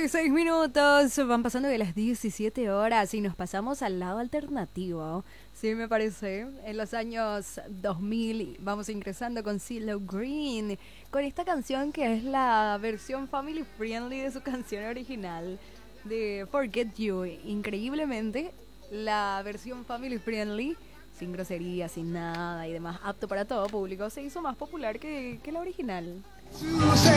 36 minutos, van pasando de las 17 horas y nos pasamos al lado alternativo. Sí, me parece. En los años 2000 vamos ingresando con CeeLo Green, con esta canción que es la versión family friendly de su canción original, de Forget You. Increíblemente, la versión family friendly, sin groserías, sin nada y demás, apto para todo público, se hizo más popular que la original.